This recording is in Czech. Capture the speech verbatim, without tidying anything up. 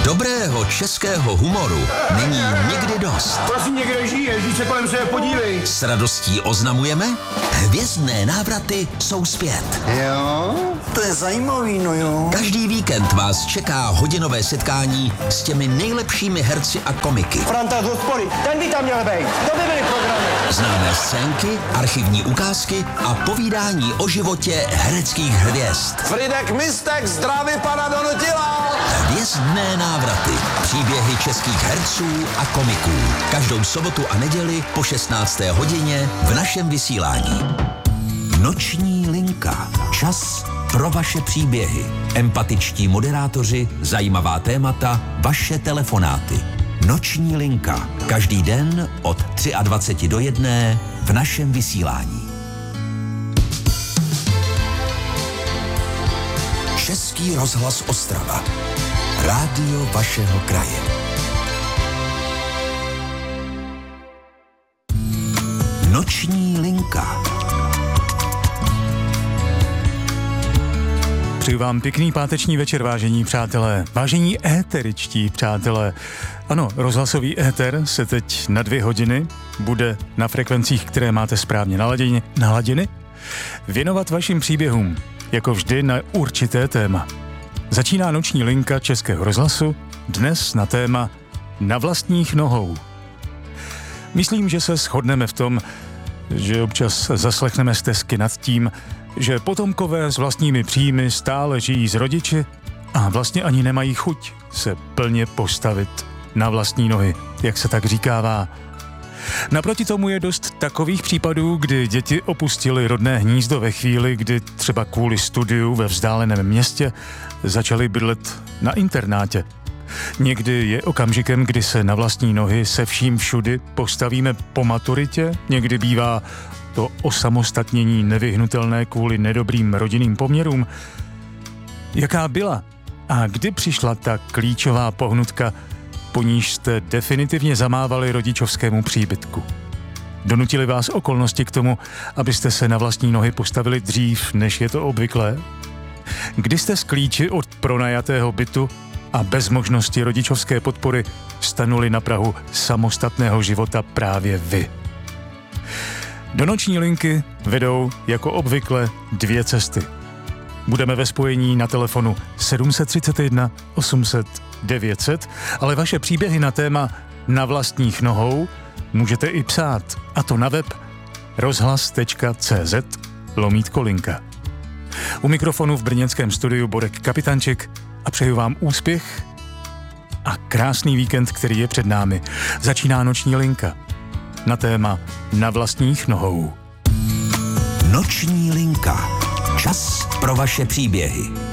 Dobrého českého humoru není nikdy dost. Prosím, někde žije, žij se kolem sebe podívej. S radostí oznamujeme, hvězdné návraty jsou zpět. Jo, to je zajímavý, no jo. Každý víkend vás čeká hodinové setkání s těmi nejlepšími herci a komiky. Franta z hospody, ten by tam měl být, to by byly programy. Známé scénky, archivní ukázky a povídání o životě hereckých hvězd. Fridek Mistek zdraví pana Donutila. Hvězdné návraty. Příběhy českých herců a komiků. Každou sobotu a neděli po šestnácté hodině v našem vysílání. Noční linka. Čas pro vaše příběhy. Empatičtí moderátoři, zajímavá témata, vaše telefonáty. Noční linka. Každý den od dvacet tři do jedné v našem vysílání. Český rozhlas Ostrava. Rádio vašeho kraje. Noční linka. Přeju vám pěkný páteční večer, vážení přátelé, vážení éteričtí přátelé. Ano, rozhlasový éter se teď na dvě hodiny bude na frekvencích, které máte správně naladěny, naladěny věnovat vašim příběhům, jako vždy na určité téma. Začíná noční linka Českého rozhlasu, dnes na téma Na vlastních nohou. Myslím, že se shodneme v tom, že občas zaslechneme stesky nad tím, že potomkové s vlastními příjmy stále žijí s rodiči a vlastně ani nemají chuť se plně postavit na vlastní nohy, jak se tak říkává. Naproti tomu je dost takových případů, kdy děti opustily rodné hnízdo ve chvíli, kdy třeba kvůli studiu ve vzdáleném městě začaly bydlet na internátě. Někdy je okamžikem, kdy se na vlastní nohy se vším všudy postavíme po maturitě, někdy bývá to osamostatnění nevyhnutelné kvůli nedobrým rodinným poměrům. Jaká byla a kdy přišla ta klíčová pohnutka, po níž jste definitivně zamávali rodičovskému příbytku? Donutili vás okolnosti k tomu, abyste se na vlastní nohy postavili dřív, než je to obvyklé? Kdy jste z klíči od pronajatého bytu a bez možnosti rodičovské podpory stanuli na prahu samostatného života právě vy? Do noční linky vedou jako obvykle dvě cesty. Budeme ve spojení na telefonu sedm set třicet jedna osm set devět set, ale vaše příběhy na téma Na vlastních nohou můžete i psát, a to na web rozhlas tečka cé zet lomítko linka. U mikrofonu v brněnském studiu Borek Kapitanček a přeju vám úspěch a krásný víkend, který je před námi. Začíná noční linka na téma Na vlastních nohou. Noční linka. Čas pro vaše příběhy.